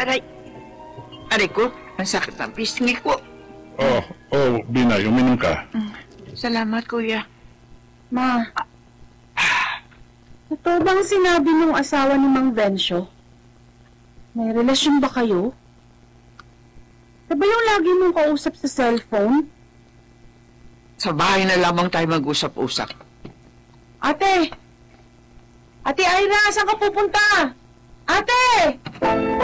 Aray. Aray ko, ang sakit ng pisngi ko. Binay, uminom ka. Salamat, kuya. Ma, totoo bang sinabi ng asawa ni Mang Vencio? May relasyon ba kayo? Ito ba yung lagi mong kausap sa cellphone? Sa bahay na lamang tayo mag-usap-usap. Ate! Ate Ira, saan ka pupunta? Ate!